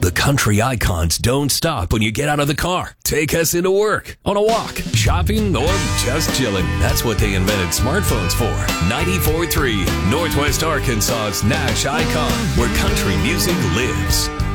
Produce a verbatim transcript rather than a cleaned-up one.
The country icons don't stop when you get out of the car. Take us into work, on a walk, shopping, or just chilling. That's what they invented smartphones for. ninety-four point three, Northwest Arkansas's Nash Icon, where country music lives.